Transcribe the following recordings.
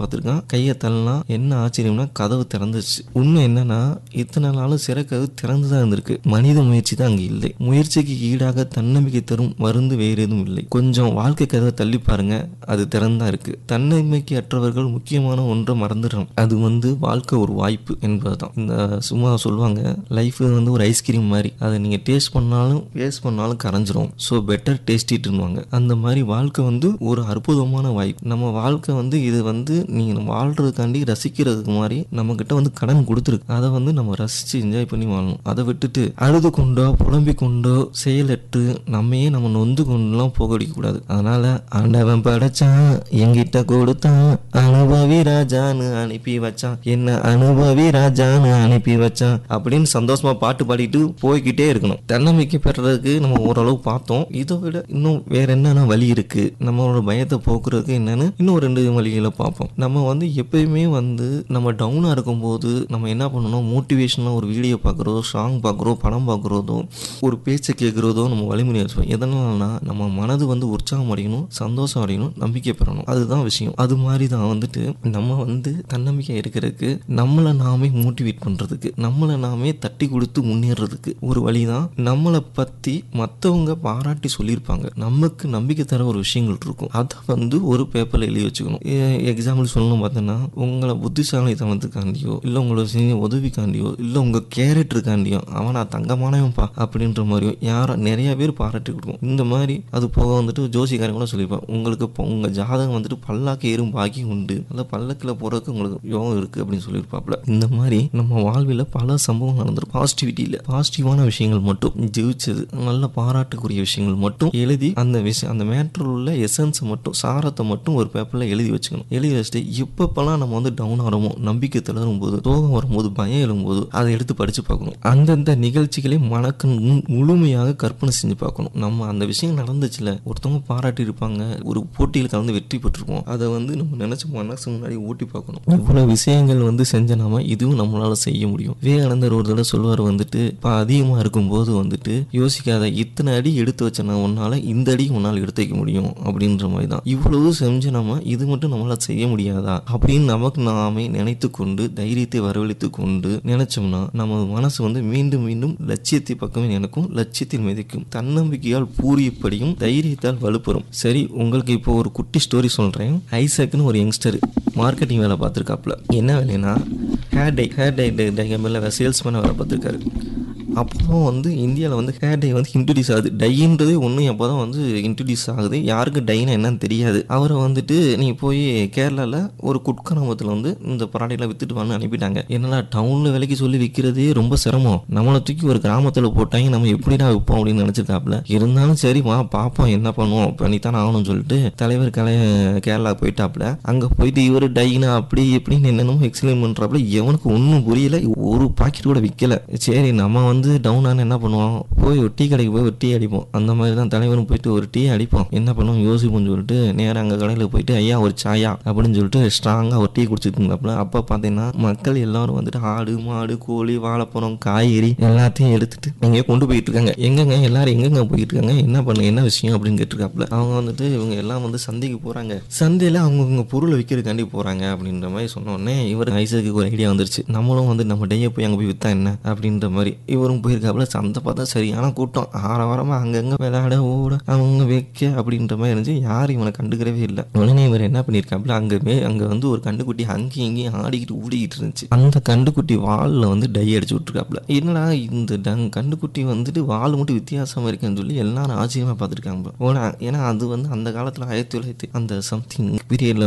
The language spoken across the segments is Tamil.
பார்த்துருக்கான். கையை தள்ளலாம். என்ன ஆச்சரியம்னா கதவு திறந்துச்சு. உண்மை என்னன்னா இத்தனை நாளும் சிறை கதவு திறந்துதான் இருந்திருக்கு. மனித முயற்சி தான் அங்க இல்லை. முயற்சிக்கு ஈடாக தன்னம்பிக்கை தரும் மருந்து வேறு எதுவும் இல்லை. கொஞ்சம் வாழ்க்கை கதவை தள்ளி பாருங்க, அது திறந்தா இருக்கு. தன்னம்பிக்கை அற்றவர்கள் முக்கியமான ஒன்றை மறந்துடுறோம். அது வாழ்க்கை ஒரு வாய்ப்பு என்பதுதான். இந்த சும்மா சொல்லுவாங்க, லைஃப் ஒரு ஐஸ்கிரீம் மாதிரி, அதை நீங்க டேஸ்ட் பண்ணாலும் வேஸ்ட் பண்ணாலும் கரைஞ்சிரும். So better taste இட்னுவாங்க. அந்த மாதிரி வாழ்க்கை ஒரு அற்புதமான வாய்ப்பு. நம்ம வாழ்க்கை இது நீங்க வாழ்றதுக்காண்டி ரசிக்கிறதுக்கு மாதிரி நம்ம கிட்ட கடன் கொடுத்துருக்கு. அதை நம்ம ரசிச்சு என்ஜாய் பண்ணி வாழணும். அதை விட்டுட்டு அழுது கொண்டோ புலம்பிக் கொண்டோ செயலற்று நம்மையே நம்ம நொந்து கொண்டுலாம் போகடிக்க கூடாது. அதனால ஆண்டவன் படைச்சான், என்கிட்ட கொடுத்தான், அனுபவி ராஜான்னு அனுப்பி வச்சான், என்ன அனுபவி ராஜான்னு அனுப்பி வச்சான் அப்படின்னு சந்தோஷமா பாட்டு பாடிட்டு போய்கிட்டே இருக்கணும். தன்னம்பிக்கை பெறதுக்கு நம்ம ஓரளவு பார்த்தோம். இதை விட இன்னும் வேற என்னென்ன வழி இருக்கு, நம்மளோட பயத்தை போக்குறதுக்கு என்னன்னு இன்னும் 2 வழிகளை பார்ப்போம். நம்ம எப்பயுமே நம்ம டவுனா இருக்கும்போது நம்ம என்ன பண்ணணும், மோட்டிவேஷனா ஒரு வீடியோ பார்க்குறதோ, சாங் பார்க்குறோம், படம் பார்க்குறதோ, ஒரு பேச்சை கேட்குறதோ நம்ம வழிமுறை வச்சுப்போம். எதனாலனா நம்ம மனது உற்சாகம் அடையணும், சந்தோஷம் அடையணும், நம்பிக்கை பெறணும். அதுதான் விஷயம். அது மாதிரி தான் நம்ம தன்னம்பிக்கை இருக்கிறதுக்கு, நம்மளை நாமே மோட்டிவேட் பண்றதுக்கு, நம்மளை நாமே தட்டி கொடுத்து முன்னேறதுக்கு ஒரு வழிதான். நம்மளை பத்தி மற்றவங்க பாராட்டி சொல்லியிருப்பாங்க, நமக்கு நம்பிக்கை தர ஒரு விஷயங்கள் இருக்கும். அதை ஒரு பேப்பர்ல எழுதி வச்சுக்கணும். எக்ஸாம்பிள் சொல்லணும் பார்த்தோன்னா, உங்களை புத்திசாலித்தனத்துக்காண்டியோ இல்லை உங்களோட செஞ்ச உதவிக்காண்டியோ இல்லை உங்க கேரக்டருக்காண்டியோ அவனா தங்கமானவன்பா அப்படின்ற மாதிரியோ யாரோ நிறைய பேர் பாராட்டி கொடுக்கும். இந்த மாதிரி அது போக ஜோசிக்காரங்க கூட சொல்லியிருப்பாங்க, உங்களுக்கு உங்க ஜாதகம் பல்லாக்கு ஏறும் பாக்கியம் உண்டு, அல்ல பல்லக்கில் போறதுக்கு உங்களுக்கு யோகம் இருக்கு அப்படின்னு சொல்லியிருப்பாப்ல. இந்த மாதிரி நம்ம வாழ்வில் பல சம்பவம் நடந்திருக்கும். பாசிட்டிவிட்டியில பாசிட்டிவான விஷயங்கள் மட்டும் ஜெயிச்சது, நல்ல பாராட்டக்கூடிய விஷயங்கள் மட்டும் எழுதி அந்த விஷயம், அந்த மேட்டரில் உள்ள எசன்ஸ் மட்டும், சாரத்தை மட்டும் ஒரு பேப்பர்ல எழுதி வச்சுக்கணும். எழுதி வச்சுட்டு எப்பப்பெல்லாம் நம்ம டவுன் ஆகிறோமோ, நம்பிக்கை தளரும் போது, சோகம் வரும்போது, பயம் எழும்போது அதை எடுத்து படிச்சு பார்க்கணும். அந்தந்த நிகழ்ச்சிகளை மனக்கு முழுமையாக கற்பனை செஞ்சு பார்க்கணும். நம்ம அந்த விஷயம் நடந்துச்சுல, ஒருத்தவங்க பாராட்டி இருப்பாங்க, ஒரு போட்டியில் கலந்து வெற்றி பெற்றிருப்போம், அதை நம்ம நினைச்சு மனசு முன்னாடி ஊட்டி பார்க்கணும். இவ்வளவு விஷயங்கள் செஞ்ச நாம இதுவும் நம்மளால செய்ய முடியும். விவேகானந்தர் ஒரு தடவை சொல்லுவார், அதிகமா இருக்கும்போது யோசிக்காத, இத்தனை அடி எடுத்து வச்ச நான் உன்னால இந்த அடி உன்னால் எடுத்து வைக்க முடியும் அப்படின்ற மாதிரி தான். இவ்வளவு செஞ்சு நம்ம இது மட்டும் நம்மளால செய்ய முடியாதா அப்படின்னு நமக்கு நாமே நினைத்து கொண்டு தைரியத்தை வரவழைத்து கொண்டு நினைச்சோம்னா நம்ம மனசு மீண்டும் மீண்டும் லட்சியத்தை பக்கமே நினைக்கும், லட்சியத்தில் மிதிக்கும், தன்னம்பிக்கையால் பூரியப்படியும், தைரியத்தால் வலுப்பெறும். சரி, உங்களுக்கு இப்போ ஒரு குட்டி ஸ்டோரி சொல்றேன். ஐசக்னு ஒரு யங்ஸ்டர் மார்க்கெட்டிங் வேலை பார்த்துருக்காப்புல. என்ன வேலைன்னா ஹேர் டை கம்பெனியில் சேல்ஸ்மேன் வேலை பார்த்துருக்காரு. அப்போ இந்தியாவில் ஹேர் டை இன்ட்ரடியூஸ் ஆகுது. டைன்றது ஒன்றும் அப்போ தான் இன்ட்ரடியூஸ் ஆகுது. யாருக்கு டைனா என்னன்னு தெரியாது. அவரை நீ போய் கேரளாவில் ஒரு குட்கிராமத்தில் இந்த ப்ராடக்ட்லாம் வித்துட்டு வான்னு அனுப்பிட்டாங்க. என்னடா டவுனில் விலைக்கு சொல்லி விற்கிறதே ரொம்ப சிரமம், நம்மளை தூக்கி ஒரு கிராமத்தில் போட்டாங்க, நம்ம எப்படிடா விற்போம் அப்படின்னு நினச்சிருக்காப்புல. இருந்தாலும் சரி வா பார்ப்போம் என்ன பண்ணுவோம், பண்ணித்தான் ஆகணும்னு சொல்லிட்டு தலைவர் கேரளா போயிட்டாப்புல. அங்கே போயிட்டு இவர் டைனா அப்படி எப்படின்னு என்னென்னமோ எக்ஸ்பிளைன் பண்ணுறாப்புல. எவனுக்கு ஒன்றும் புரியல, ஒரு பாக்கெட் கூட விற்கல. சரி, நம்ம டவுனான என்ன பண்ணுவோம், போய் ஒரு டீ கடைக்கு போய் ஒரு டீ அடிப்போம். அந்த மாதிரி தான் தலைவரும் போயிட்டு ஒரு டீ அடிப்போம். என்ன பண்ணுவோம் யோசிப்போம்னு சொல்லிட்டு நேராக அங்கே கடையில் போயிட்டு ஐயா ஒரு சாயா அப்படின்னு சொல்லிட்டு ஸ்ட்ராங்காக ஒரு டீ குடிச்சிட்டு இருந்தாப்புல. அப்போ பார்த்தீங்கன்னா மக்கள் எல்லாரும் ஆடு மாடு கோழி வாழைப்பழம் காய்கறி எல்லாத்தையும் எடுத்துட்டு எங்கேயோ கொண்டு போயிட்டு இருக்காங்க. எங்கங்க எல்லாரும் எங்கெங்க போயிட்டு இருக்காங்க, என்ன பண்ணு என்ன விஷயம் அப்படின்னு கேட்டிருக்காப்புல. அவங்க இவங்க எல்லாம் சந்தைக்கு போறாங்க, சந்தையில அவங்க பொருளை விற்கிறதுக்காண்டி போறாங்க அப்படின்ற மாதிரி சொன்ன உடனே இவர் ஐசக்கு ஒரு ஐடியா வந்துருச்சு, நம்மளும் நம்ம டையை போய் அங்கே போய் வித்தா என்ன அப்படின்ற மாதிரி. இவரும் போயிருக்காப்புல. சந்தை பார்த்தா சரியான கூட்டம், வாரமா அங்கங்க விளையாட ஓட அவங்க வைக்க அப்படின்ற மாதிரி இருந்துச்சு. யாரும் இவனை கண்டுக்கிறவே இல்லை. உடனே இவர் என்ன பண்ணியிருக்காப்புல, அங்க ஒரு கண்டுக்குட்டி அங்கேயும் இங்கேயும் ஆடிக்கிட்டு ஊடிக்கிட்டு இருந்துச்சு. அந்த கண்டுக்குட்டி வாலில் டை அடிச்சு விட்டுருக்காப்புல. என்னடா இந்த கண்டுக்குட்டி வால் மட்டும் வித்தியாசமா இருக்குன்னு சொல்லி எல்லாரும் ஆச்சரியமா பார்த்துருக்காங்க. ஏன்னா அது அந்த காலத்துல 1900 அந்த சம்திங் பீரியட்ல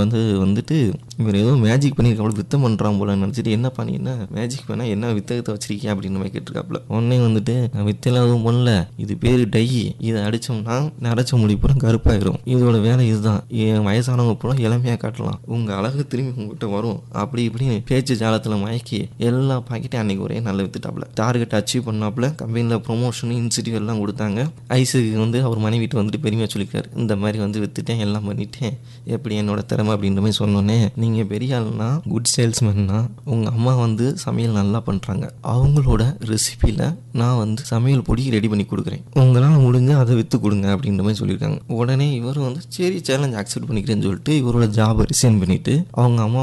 இவர் ஏதோ மேஜிக் பண்ணியிருக்காப்புல, வித்தம் பண்றான் போல நினைச்சிட்டு என்ன பண்ணினா மேஜிக் பண்ணா என்ன வித்தகத்தை வச்சிருக்கேன் அப்படின்னு மாதிரி கேட்டிருக்காப்புல. உடனே வித்தெல்லாம் எதுவும் பண்ணல, இது பேரு டை, இதை அடிச்சோம்னா நரைச்ச முடி பூரா கருப்பாயிரும், இதோட வேலை இதுதான், வயசானவங்க பூரா இளமையா காட்டலாம், உங்க அழகு திரும்பி உங்ககிட்ட வரும் அப்படி இப்படின்னு பேச்சு ஜாலத்துல மயக்கி எல்லா பாக்கெட்டையும் அன்னைக்கு ஒரே நல்லா வித்துட்டாப்ல. Target achieve பண்ணாப்புல. கம்பெனியில் ப்ரொமோஷன் இன்சென்டிவ் எல்லாம் கொடுத்தாங்க. ஐஸுக்கு அவர் மனைவி வீட்டு பெருமையா சொல்லியிருக்காரு, இந்த மாதிரி வித்துட்டேன் எல்லாம் பண்ணிட்டேன், எப்படி என்னோட திறமை அப்படின்ற மாதிரி சொன்னோன்னே, நீங்க பெரிய ஆள்னா குட் சேல்ஸ்மேன்னா உங்க அம்மா சமையல் நல்லா பண்றாங்க, அவங்களோட ரெசிபியில் நான் சமையல் பொடி ரெடி பண்ணி கொடுக்குறேன், உங்களால் முடிஞ்சு அதை விற்று கொடுங்க அப்படின்ற மாதிரி சொல்லியிருக்காங்க. உடனே இவர் சரி சேலஞ்ச் அக்செப்ட் பண்ணிக்கிறேன்னு சொல்லிட்டு இவரோட ஜாபை ரிசைன் பண்ணிட்டு அவங்க அம்மா